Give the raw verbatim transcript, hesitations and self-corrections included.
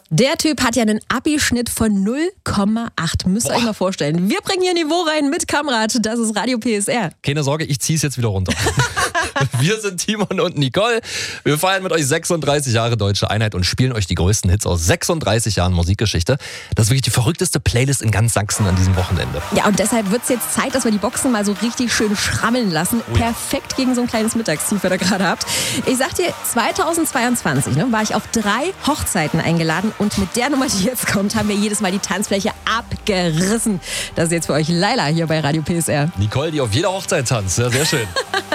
Der Typ hat ja einen Abi-Schnitt von null Komma acht. Müsst ihr euch mal vorstellen. Wir bringen hier Niveau rein mit Kamrat. Das ist Radio P S R. Keine Sorge, ich zieh's jetzt wieder runter. Wir sind Timon und Nicole. Wir feiern mit euch sechsunddreißig Jahre Deutsche Einheit und spielen euch die größten Hits aus sechsunddreißig Jahren Musikgeschichte. Das ist wirklich die verrückteste Playlist in ganz Sachsen an diesem Wochenende. Ja, und deshalb wird's jetzt Zeit, dass wir die Boxen mal so richtig schön schrammeln lassen. Ui. Perfekt gegen so ein kleines Mittagstief, wer ihr da gerade habt. Ich sag dir, zweitausendzweiundzwanzig ne, war ich auf drei Hochzeiten eingeladen und mit der Nummer, die jetzt kommt, haben wir jedes Mal die Tanzfläche abgerissen. Das ist jetzt für euch Laila hier bei Radio P S R. Nicole, die auf jeder Hochzeit tanzt. Ja, sehr schön.